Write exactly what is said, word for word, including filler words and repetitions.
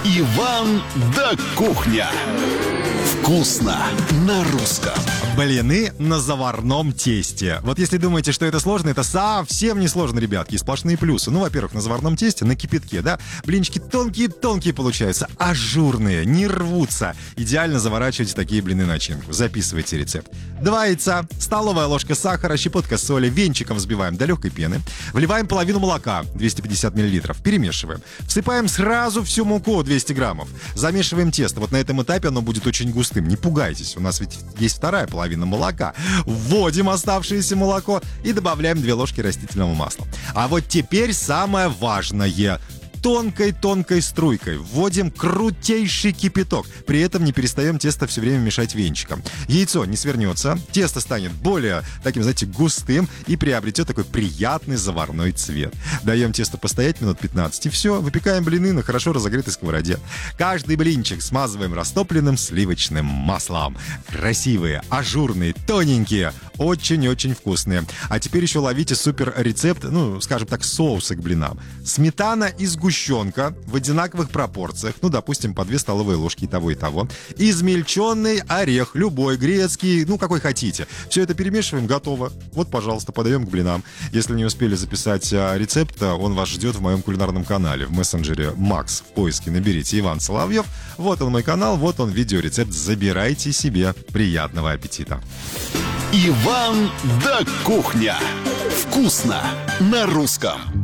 Иван да кухня. Вкусно на русском. Блины на заварном тесте. Вот если думаете, что это сложно, это совсем не сложно, ребятки. Сплошные плюсы. Ну, во-первых, на заварном тесте, на кипятке, да, блинчики тонкие-тонкие получаются, ажурные, не рвутся. Идеально заворачивайте такие блины начинку. Записывайте рецепт. Два яйца, столовая ложка сахара, щепотка соли, венчиком взбиваем до легкой пены. Вливаем половину молока, двести пятьдесят миллилитров, перемешиваем. Всыпаем сразу всю муку, двести граммов. Замешиваем тесто. Вот на этом этапе оно будет очень густым. Не пугайтесь, у нас ведь есть вторая половина. половина молока. Вводим оставшееся молоко и добавляем две ложки растительного масла. А вот теперь самое важное. Тонкой-тонкой струйкой вводим крутейший кипяток. При этом не перестаем тесто все время мешать венчиком. Яйцо не свернется, тесто станет более таким, знаете, густым и приобретет такой приятный заварной цвет. Даем тесто постоять минут пятнадцать и все, выпекаем блины на хорошо разогретой сковороде. Каждый блинчик смазываем растопленным сливочным маслом. Красивые, ажурные, тоненькие, очень-очень вкусные. А теперь еще ловите супер рецепт, ну, скажем так, соуса к блинам. Сметана и сгущенка в одинаковых пропорциях, ну, допустим, по две столовые ложки и того, и того. Измельченный орех, любой, грецкий, ну, какой хотите. Все это перемешиваем, готово. Вот, пожалуйста, подаем к блинам. Если не успели записать а, рецепт, он вас ждет в моем кулинарном канале, в мессенджере Макс. В поиске наберите Иван Соловьев. Вот он мой канал, вот он видеорецепт. Забирайте себе. Приятного аппетита. Иван да кухня. Вкусно на русском.